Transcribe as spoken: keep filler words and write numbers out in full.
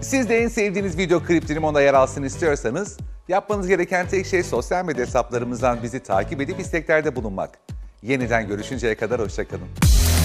Siz de en sevdiğiniz video kliplerim onda yer alsın istiyorsanız yapmanız gereken tek şey sosyal medya hesaplarımızdan bizi takip edip isteklerde bulunmak. Yeniden görüşünceye kadar hoşça kalın.